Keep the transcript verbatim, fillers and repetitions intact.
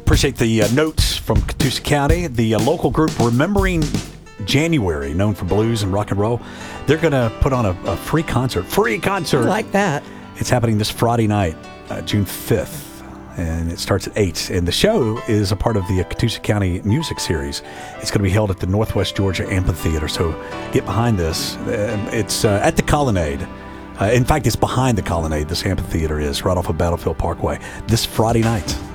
Appreciate the uh, notes from Catoosa County. The uh, local group Remembering January, known for blues and rock and roll, they're going to put on a, a free concert. Free concert! I like that. It's happening this Friday night, uh, June fifth, and it starts at eight. And the show is a part of the Catoosa County Music Series. It's going to be held at the Northwest Georgia Amphitheater, so get behind this. Uh, it's uh, at the Colonnade. Uh, in fact, it's behind the Colonnade, this amphitheater is, right off of Battlefield Parkway, this Friday night.